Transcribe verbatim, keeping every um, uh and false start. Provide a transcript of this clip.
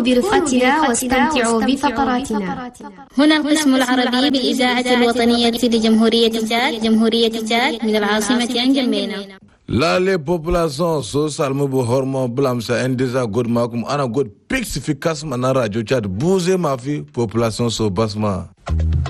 برفقتنا واستمتعوا بفقراتنا. هنا القسم العربي بالإذاعة الوطنية لجمهورية تشاد جمهورية تشاد من العاصمة نجمينا. La les populations so salmu bu hormo blam sa endeza god makum ana god pixifikas manara jo chat bouger ma fi population so basma.